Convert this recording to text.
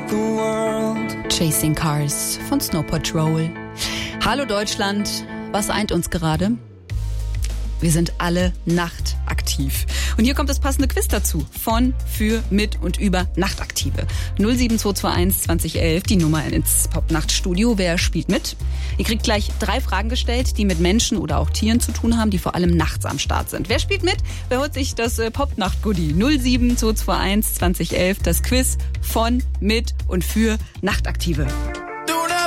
the world. Chasing Cars von Snow Patrol. Hallo Deutschland, was eint uns gerade? Wir sind alle nachtaktiv. Und hier kommt das passende Quiz dazu. Von, für, mit und über Nachtaktive. 07221 2011, die Nummer ins Popnachtstudio. Wer spielt mit? Ihr kriegt gleich 3 Fragen gestellt, die mit Menschen oder auch Tieren zu tun haben, die vor allem nachts am Start sind. Wer spielt mit? Wer holt sich das Popnacht-Goodie? 07221 2011, das Quiz von, mit und für Nachtaktive.